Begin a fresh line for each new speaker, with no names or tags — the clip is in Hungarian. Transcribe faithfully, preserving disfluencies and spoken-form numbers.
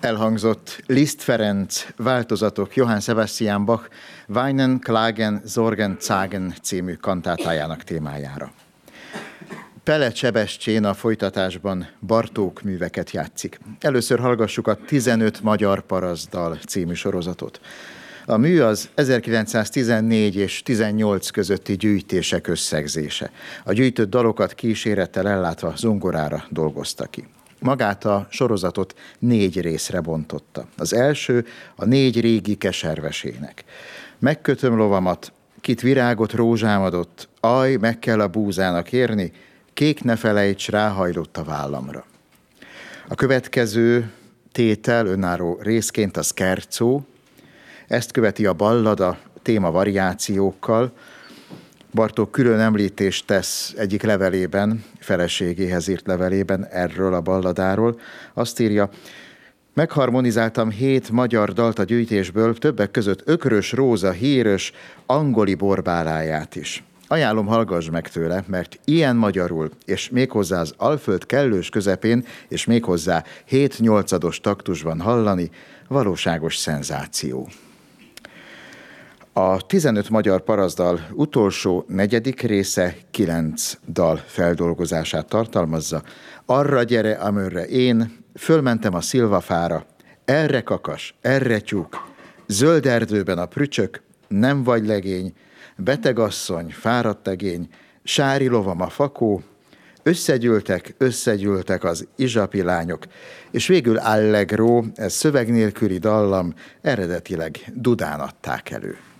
Elhangzott Liszt Ferenc változatok Johann Sebastian Bach Weinen, Klagen, Sorgen, Zagen című kantátájának témájára. Pele Sebestyén a folytatásban Bartók műveket játszik. Először hallgassuk a tizenöt magyar parasztdal című sorozatot. A mű az ezerkilencszáztizennégy és tizennyolc közötti gyűjtések összegzése. A gyűjtött dalokat kísérettel ellátva zongorára dolgozta ki. Magát a sorozatot négy részre bontotta. Az első a négy régi keservesének. Megkötöm lovamat, kit virágot rózsám adott, aj, meg kell a búzának érni, kék ne felejts, ráhajlott a vállamra. A következő tétel önálló részként a scherzo, ezt követi a ballada téma variációkkal. Bartók külön említést tesz egyik levelében, feleségéhez írt levelében erről a balladáról. Azt írja, megharmonizáltam hét magyar dalt a gyűjtésből, többek között Ökrös Róza híres angoli borbáláját is. Ajánlom, hallgass meg tőle, mert ilyen magyarul, és méghozzá az Alföld kellős közepén, és méghozzá hét-nyolcados taktusban hallani, valóságos szenzáció. A tizenöt magyar parasztdal utolsó negyedik része kilenc dal feldolgozását tartalmazza. Arra gyere, amörre én, fölmentem a szilvafára, erre kakas, erre tyúk, zöld erdőben a prücsök, nem vagy legény, betegasszony, fáradt egény, sári lovam a fakó, összegyűltek, összegyűltek az izsapi lányok, és végül Allegro, ez szöveg nélküli dallam, eredetileg dudán adták elő.